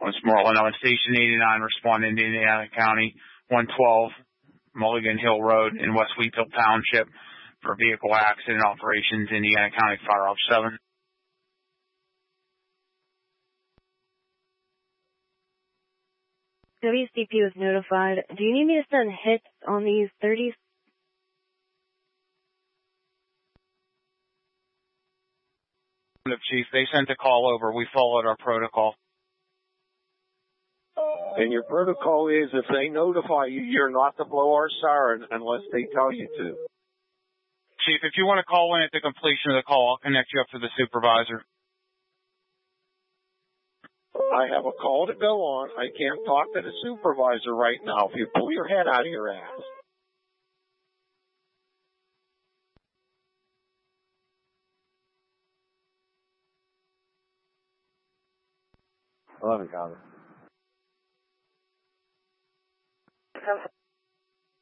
Westmoreland. I'm Station 89 responding to Indiana County 112 Mulligan Hill Road in West Wheatfield Township for vehicle accident operations, Indiana County Fire Ops 7. WCP was notified. Do you need me to send hits on these 30s? Chief, they sent a call over. We followed our protocol. And your protocol is if they notify you, you're not to blow our siren unless they tell you to. Chief, if you want to call in at the completion of the call, I'll connect you up to the supervisor. I have a call to go on. I can't talk to the supervisor right now. If you pull your head out of your ass. 11, copy.